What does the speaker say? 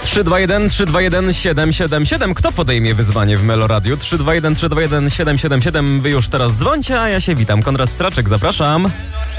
321 321 777. Kto podejmie wyzwanie w Meloradiu? 321 321 777. Wy już teraz dzwońcie, a ja się witam. Konrad Straczek, zapraszam.